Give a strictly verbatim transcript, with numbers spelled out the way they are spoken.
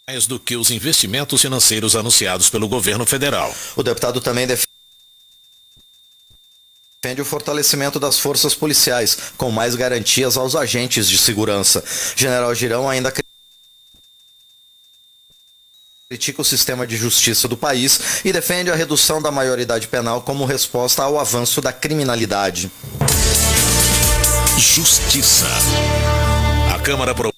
mais do que os investimentos financeiros anunciados pelo governo federal. O deputado também defende o fortalecimento das forças policiais, com mais garantias aos agentes de segurança. General Girão ainda critica o sistema de justiça do país e defende a redução da maioridade penal como resposta ao avanço da criminalidade. Justiça. A Câmara aprovou